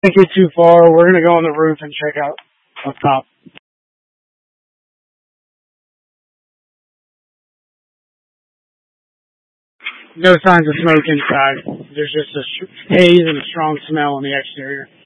can't get too far. We're going to go on the roof and check out up top. No signs of smoke inside. There's just a haze and a strong smell on the exterior.